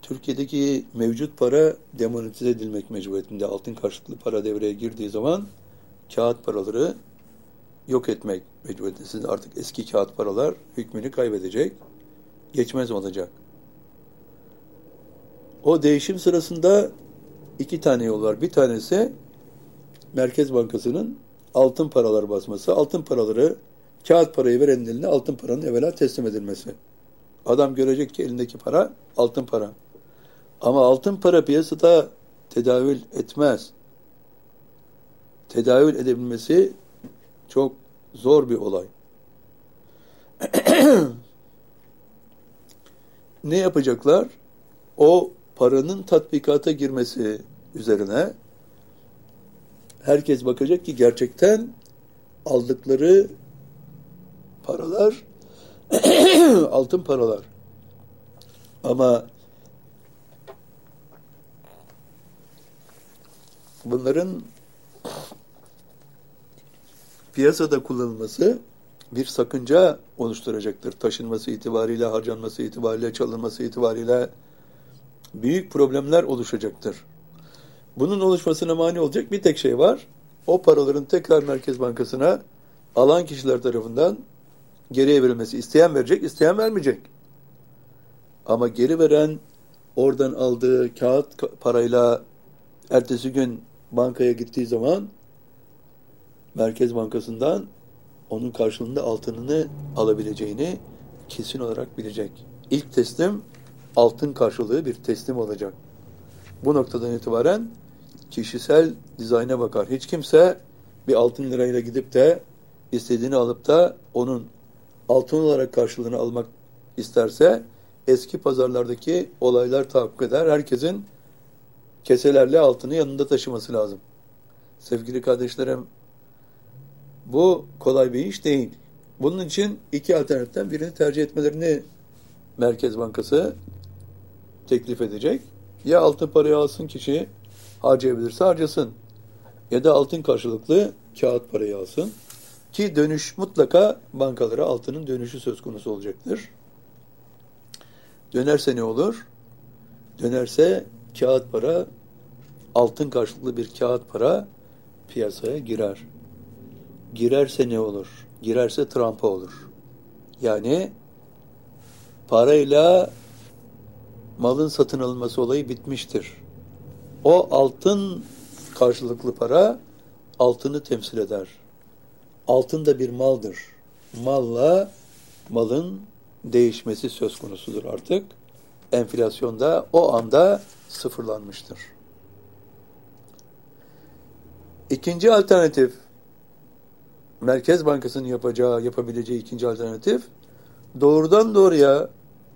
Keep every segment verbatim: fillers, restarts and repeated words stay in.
Türkiye'deki mevcut para demonetize edilmek mecburiyetinde. Altın karşılıklı para devreye girdiği zaman kağıt paraları yok etmek mecburiyetinde. Sizin artık eski kağıt paralar hükmünü kaybedecek, geçmez olacak. O değişim sırasında iki tane yol var. Bir tanesi Merkez Bankası'nın altın paralar basması. Altın paraları, kağıt parayı verenin eline altın paranın evvela teslim edilmesi. Adam görecek ki elindeki para altın para. Ama altın para piyasada tedavül etmez. Tedavül edebilmesi çok zor bir olay. Ne yapacaklar? O paranın tatbikata girmesi üzerine herkes bakacak ki gerçekten aldıkları paralar altın paralar. Ama bunların piyasada kullanılması bir sakınca oluşturacaktır. Taşınması itibariyle, harcanması itibariyle, çalınması itibariyle büyük problemler oluşacaktır. Bunun oluşmasına mani olacak bir tek şey var. O paraların tekrar Merkez Bankası'na alan kişiler tarafından geriye verilmesi. İsteyen verecek, isteyen vermeyecek. Ama geri veren oradan aldığı kağıt parayla ertesi gün bankaya gittiği zaman Merkez Bankası'ndan onun karşılığında altınını alabileceğini kesin olarak bilecek. İlk teslim altın karşılığı bir teslim olacak. Bu noktadan itibaren kişisel dizayna bakar. Hiç kimse bir altın lirayla gidip de istediğini alıp da onun altın olarak karşılığını almak isterse eski pazarlardaki olaylar tahakkuk eder. Herkesin keselerle altını yanında taşıması lazım. Sevgili kardeşlerim, bu kolay bir iş değil. Bunun için iki alternatiften birini tercih etmelerini Merkez Bankası teklif edecek. Ya altın parayı alsın kişi, harcayabilirse harcasın. Ya da altın karşılıklı kağıt parayı alsın. Ki dönüş mutlaka bankalara altının dönüşü söz konusu olacaktır. Dönerse ne olur? Dönerse kağıt para, altın karşılıklı bir kağıt para piyasaya girer. Girerse ne olur? Girerse Trump'a olur. Yani parayla malın satın alınması olayı bitmiştir. O altın karşılıklı para altını temsil eder. Altın da bir maldır. Malla malın değişmesi söz konusudur artık. Enflasyonda o anda sıfırlanmıştır. İkinci alternatif, Merkez Bankası'nın yapacağı, yapabileceği ikinci alternatif, doğrudan doğruya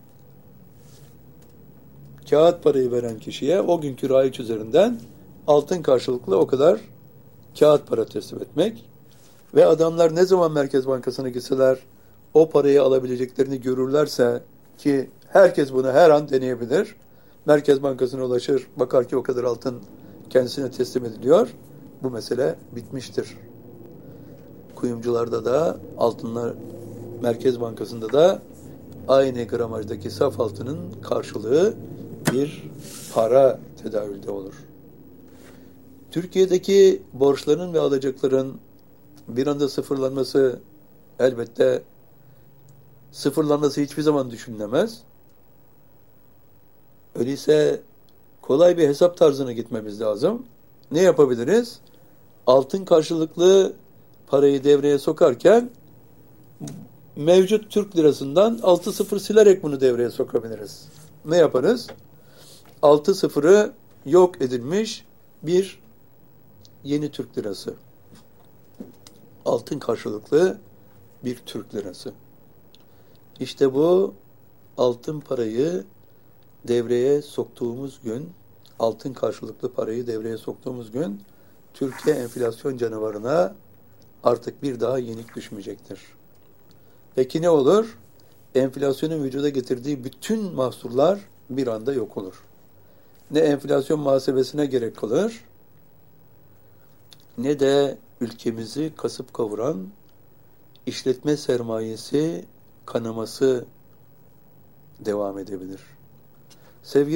kağıt parayı veren kişiye o günkü raiç üzerinden altın karşılıklı o kadar kağıt para teslim etmek ve adamlar ne zaman Merkez Bankası'na gitseler o parayı alabileceklerini görürlerse, ki herkes bunu her an deneyebilir, Merkez Bankası'na ulaşır, bakar ki o kadar altın kendisine teslim ediliyor, bu mesele bitmiştir. Kuyumcularda da altınlar, Merkez Bankası'nda da aynı gramajdaki saf altının karşılığı bir para tedavülde olur. Türkiye'deki borçların ve alacakların bir anda sıfırlanması, elbette sıfırlanması hiçbir zaman düşünülemez. Öyleyse kolay bir hesap tarzına gitmemiz lazım. Ne yapabiliriz? Altın karşılıklı parayı devreye sokarken mevcut Türk lirasından altı sıfır silerek bunu devreye sokabiliriz. Ne yaparız? altı sıfırı yok edilmiş bir yeni Türk lirası. Altın karşılıklı bir Türk lirası. İşte bu altın parayı devreye soktuğumuz gün, altın karşılıklı parayı devreye soktuğumuz gün Türkiye enflasyon canavarına artık bir daha yenik düşmeyecektir. Peki ne olur? Enflasyonun vücuda getirdiği bütün mahsurlar bir anda yok olur. Ne enflasyon muhasebesine gerek kalır, ne de ülkemizi kasıp kavuran işletme sermayesi kanaması devam edebilir. Sevgili